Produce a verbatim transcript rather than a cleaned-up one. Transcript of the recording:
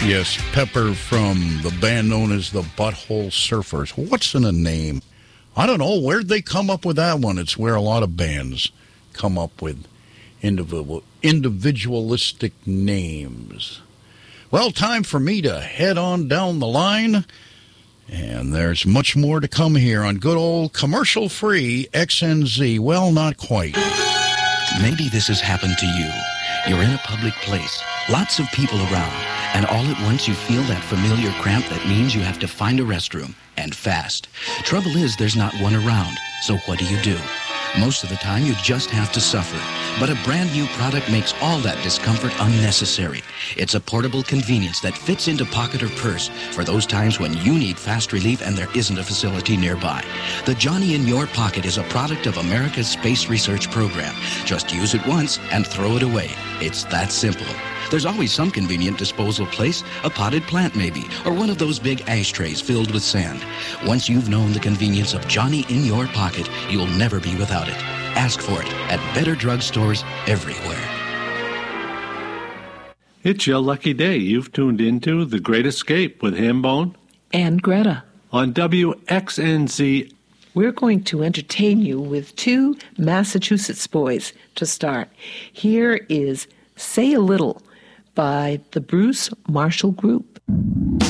Yes, Pepper from the band known as the Butthole Surfers. What's in a name? I don't know. Where'd they come up with that one? It's where a lot of bands come up with individual, individualistic names. Well, time for me to head on down the line. And there's much more to come here on good old commercial-free X N Z. Well, not quite. Maybe this has happened to you. You're in a public place, lots of people around, and all at once you feel that familiar cramp that means you have to find a restroom, and fast. Trouble is, there's not one around, so what do you do? Most of the time, you just have to suffer. But a brand new product makes all that discomfort unnecessary. It's a portable convenience that fits into pocket or purse for those times when you need fast relief and there isn't a facility nearby. The Johnny in Your Pocket is a product of America's Space Research Program. Just use it once and throw it away. It's that simple. There's always some convenient disposal place, a potted plant maybe, or one of those big ashtrays filled with sand. Once you've known the convenience of Johnny in Your Pocket, you'll never be without it. Ask for it at better drugstores everywhere. It's your lucky day. You've tuned into The Great Escape with Hambone and Greta on W X N Z. We're going to entertain you with two Massachusetts boys to start. Here is Say a Little by the Bruce Marshall Group.